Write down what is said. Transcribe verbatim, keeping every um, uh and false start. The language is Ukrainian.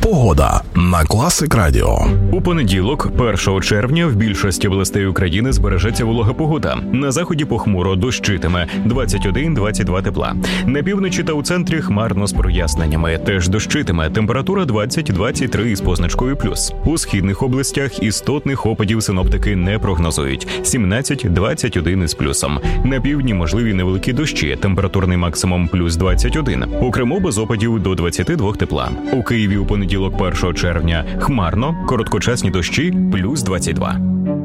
Погода на Класик Радіо. У понеділок, першого червня, в більшості областей України збережеться волога погода. На заході похмуро, дощитиме, двадцять один - двадцять два тепла. На півночі та у центрі хмарно з проясненнями, теж дощитиме, температура двадцять - двадцять три із позначкою плюс. У східних областях істотних опадів синоптики не прогнозують, сімнадцять - двадцять один із плюсом. На півдні можливі невеликі дощі, температурний максимум плюс двадцять один. У Криму без опадів до двадцять два тепла. У Києві у понеділок, першого червня, хмарно, короткочасні дощі, плюс двадцять два.